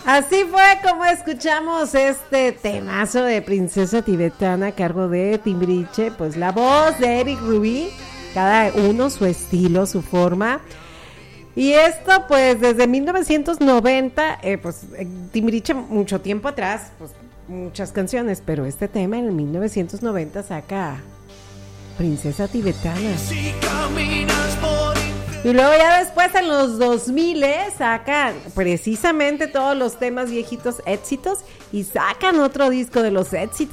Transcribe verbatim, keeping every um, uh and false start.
Así fue como escuchamos este temazo de Princesa Tibetana a cargo de Timbiriche, pues la voz de Eric Rubí, cada uno su estilo, su forma. Y esto pues desde mil novecientos noventa, eh, pues Timbiriche mucho tiempo atrás, pues muchas canciones, pero este tema en mil novecientos noventa saca Princesa Tibetana. Si caminas por... Y luego ya después en los dos mil sacan precisamente todos los temas viejitos éxitos y sacan otro disco de los éxitos.